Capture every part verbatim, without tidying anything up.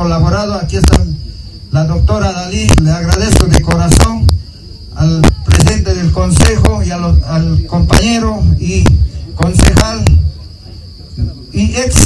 colaborado. Aquí está la doctora Dalí, le agradezco de corazón al presidente del consejo y a los, al compañero y concejal y ex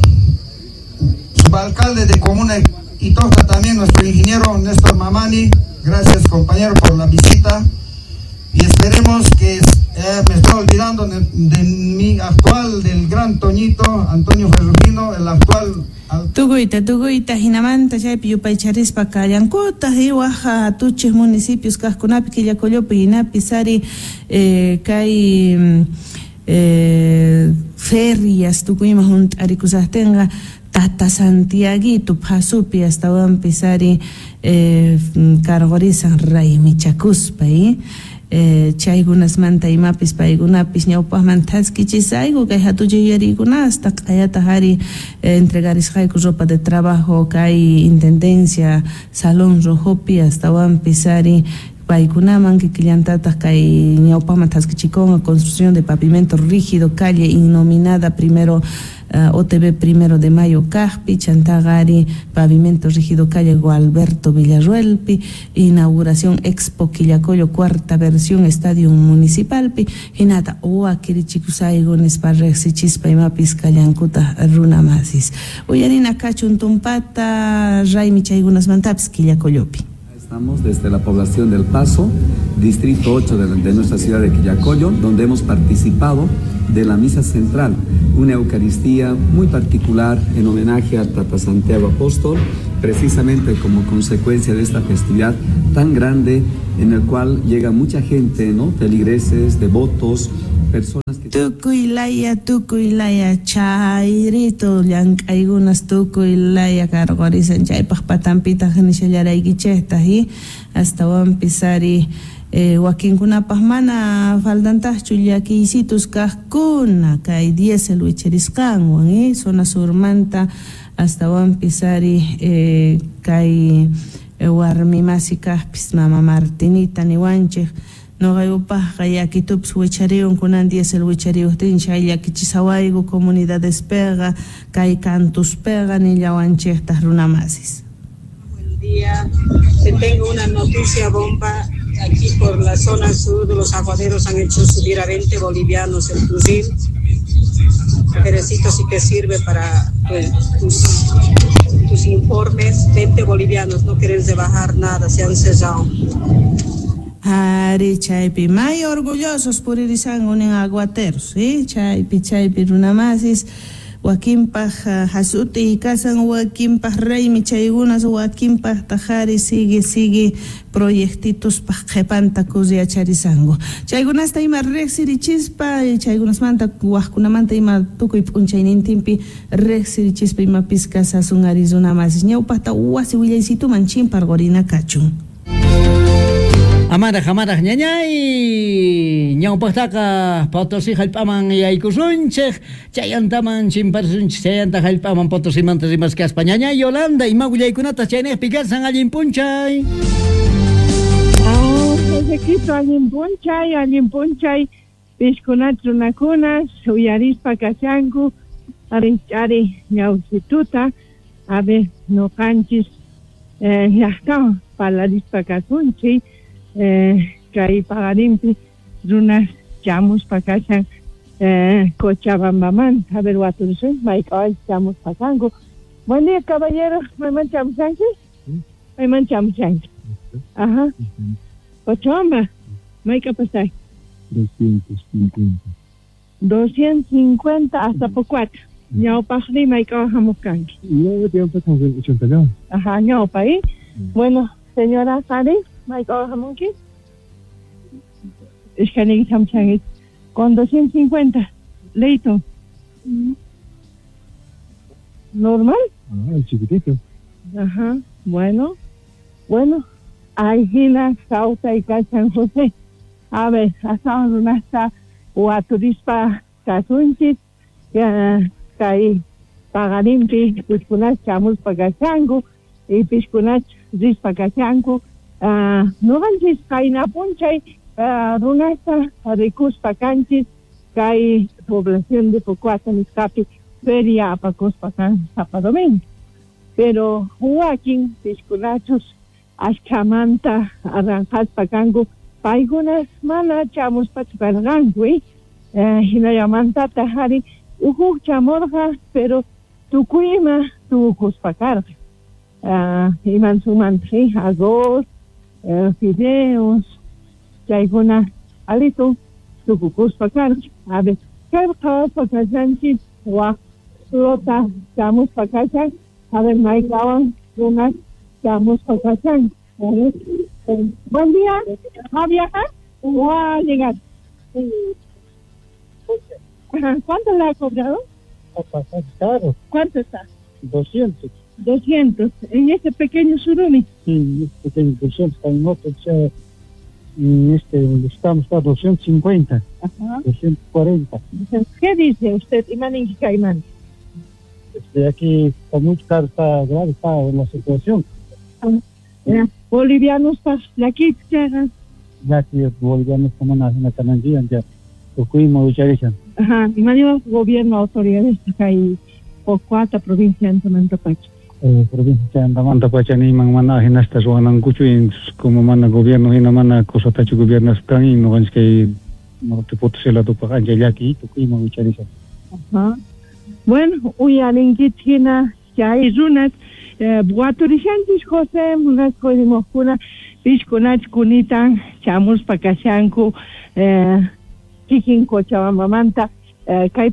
subalcalde de Comuna Itosta, también nuestro ingeniero Néstor Mamani. Gracias, compañero, por la visita, y esperemos que, eh, me estoy olvidando de, de mi actual, del gran Toñito Antonio Ferrugino, el actual Tuguita, tuguita, hinamanta, chaypi yupaycharispa kallankuta, hiwaja, tuchis municipios, kaskunapi, killakoyopi, inapi, sari, eh, kay, eh, ferias, tukuyma junt arikusahtenga, Tata Santiaguito, Pasupi, hasta Wampisari, eh, Cargorizan Ray, Michakuspa, ¿eh? Eh, chaygunas manta imapis paygunapis ñawpaq mantaski chisaygu kay hatuji yarigunas hasta kayata hari eh, entregarisqayku ropa de trabajo kay intendencia salón rojopi hasta wampisari paykunaman kikillantataq kay ñawpaqman taskichikonga construcción de pavimento rígido calle innominada primero Uh, O T V Primero de Mayo Caspi, Chantagari, Pavimento Rígido Calle Gualberto Villarruelpi, inauguración Expo Quillacollo, cuarta versión Estadio Municipalpi, Hinata Oa Kirichikusaigones Parrexi Chispa y Mapis Callancuta Runamasis. Uyarina Cachun Tumpata, Raimi Chaigunas Mantaps Quillacollopi. Estamos desde la población del Paso, distrito ocho de, de nuestra ciudad de Quillacollo, donde hemos participado de la misa central, una Eucaristía muy particular en homenaje a Tata Santiago Apóstol, precisamente como consecuencia de esta festividad tan grande en el cual llega mucha gente, ¿no? Feligreses, devotos, personas que... Tukuylaya, tukuylaya, chayrito, llank'aygunas tukuylaya karqorizan chaypaq patampita hanishallaraykichaytaji hasta wampisari eh, wakinkunapaq mana faltantaqchu llakiysitus kaqkuna kay diesel wichirisqanwan, eh, zona surmanta hasta wampisari eh, kay eh, warmi masi kaqpis mama Martinita niwanchik no gayupaj kayakitups wichariun kunan diesel wichariuhtin chay llakichisawaygu comunidades pega kay cantus pega ni llawanchiktaj runamasis. Buen día, te tengo una noticia bomba. Aquí por la zona sur de los aguaderos han hecho subir a veinte bolivianos el fusil. Perecito sí que sirve para pues, tus, tus informes. veinte bolivianos, no quieren rebajar nada, se han cesado. Hari chaypi may orgullosos por irisangun en aguateros, ¿sí? Chaypi chaypi runamasis wakinpaj hasuti y kasan wakinpaj reymi chaygunas wakinpaj tajari sigue sigue proyectitos paj qepanta kusyacharisangu chaygunas ima rexirichispa chaygunas manta wajkunamanta ima tukuy p'unchaynintinpi rexirichispa ima piskasasun Arizonamas ñawpajta wasi willaysituman chimparqurina kachun. Amaraj, amaraj, ñañay, ñawpajtaqa Potosí hallp'aman yaykusunchik, chayantaman chimparsunchik, chayanta hallp'aman Potosímanta rimasqaspa, ñañay Yolanda, ima willaykunata chayniypi karsan allin punchay. Ah, Ezequito, allin punchay, allin punchay, pishkunat runakunas, uyarispa kashanku, ari, ari, ñawsituta, a ver, no canchis, eh, llaqtaman palarispa kasunchik, Eh, kay pagarimpi runas chamus pakachan eh, Cochabambaman a ver waturusun maikawal chamus pakango. Buen día, caballero. ¿Me manchamos aquí? Me manchamos aquí. Ajá. Cochabamba. ¿Maika pasay? doscientos cincuenta. doscientos cincuenta hasta por cuatro. Ñao pajri maikawal jamuskanki. No, tiempo estamos ochenta ya. Ajá, ñao paí. Bueno, señora Sari. Mike Ojamunki es que ni samsang con doscientos cincuenta leito normal. Ah, el chiquitito. Ajá, bueno, bueno, hay Gila, Sauta y San José. A ver, hasta una está o a turispa casunchis que caí pagarimpi piskunach chamus pagachango y piskunach ris pagachango. Uh, no vanchis kay napunchay uh, runasta ricus pacanchis kay población de Pocuata Niscapi feria apacos pacan Zapadomen. pero huakin piskunachos ashkamanta arranjaspa kangu paigunas mana chamuspa tukarqankuy eh, hinallamantata hari uhuk chamorqa pero tukuyma tukuspa karqa uh, iman sumantri arroz uh, fideos chaykuna alitu tukukuspa karqa a ver karqawaspa kashanchik waq flota chamuspa kashan a ver maykawan runas chamuspa kashan. Buen día, ¿va a viajar o va a llegar? Ajá. ¿Cuánto le ha cobrado? Claro, ¿Cuánto está? doscientos. doscientos. En este pequeño surumi. Sí, este tiene doscientos, está en otro, o sea, en este donde estamos está doscientos cincuenta, Ajá. doscientos cuarenta. ¿Qué dice usted, Imán Inquicaimán? Este, aquí está muy caro, está grave, está en la situación. Eh, bolivianos pas de aquí llegan. Ya que bolivianos como una en la canandía, ya lo cuimos ucharizan. Ajá. Imán gobierno, autoridades acá y por cuatro provincias en Tamantapache. Eh, provincia de Tamantapache ni man mana en estas o en Cuchuin como mana gobierno y no mana cosa tacho gobierno están y no es que no te puedo ser la tu paga ya aquí tu cuimos ucharizan. Ajá. Bueno, hoy alinquitina ya hay runas. Buaturishantis José, unas cosas kuna, piskunach kunitan, chamus pakashanku, kikin cochabamba manta,